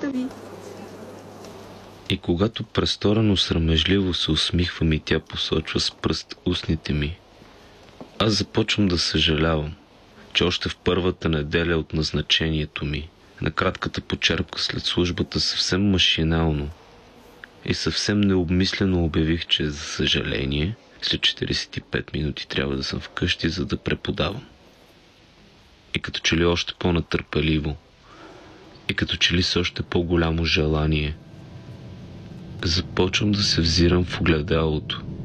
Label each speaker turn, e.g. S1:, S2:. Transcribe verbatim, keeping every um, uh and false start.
S1: работата ви.
S2: И когато престорено срамежливо се усмихвам и тя посочва с пръст устните ми, аз започвам да съжалявам, че още в първата неделя от назначението ми на кратката почерпка след службата съвсем машинално и съвсем необмислено обявих, че за съжаление след четиридесет и пет минути трябва да съм вкъщи, за да преподавам. И като че ли още по-натърпеливо, и като че ли с още по-голямо желание, започвам да се взирам в огледалото